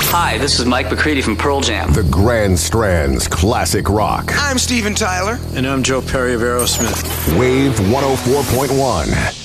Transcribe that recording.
Hi, this is Mike McCready from Pearl Jam. The Grand Strand's classic rock. I'm Steven Tyler. And I'm Joe Perry of Aerosmith. Wave 104.1.